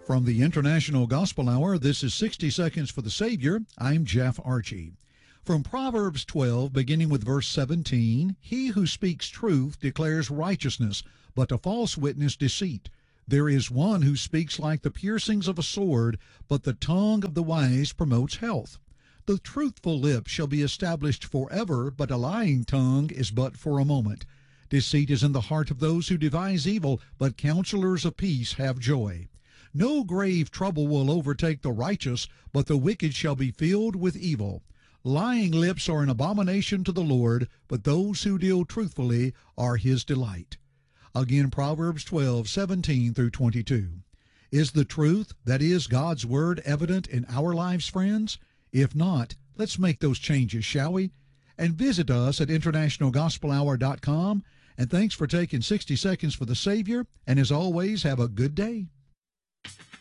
From the International Gospel Hour, this is 60 Seconds for the Savior. I'm Jeff Archie. From Proverbs 12, beginning with verse 17, he who speaks truth declares righteousness, but a false witness deceit. There is one who speaks like the piercings of a sword, but the tongue of the wise promotes health. The truthful lip shall be established forever, but a lying tongue is but for a moment. Deceit is in the heart of those who devise evil, but counselors of peace have joy. No grave trouble will overtake the righteous, but the wicked shall be filled with evil. Lying lips are an abomination to the Lord, but those who deal truthfully are his delight. Again, Proverbs 12:17 through 22. Is the truth, that is, God's Word, evident in our lives, friends? If not, let's make those changes, shall we? And visit us at internationalgospelhour.com. And thanks for taking 60 Seconds for the Savior. And as always, have a good day.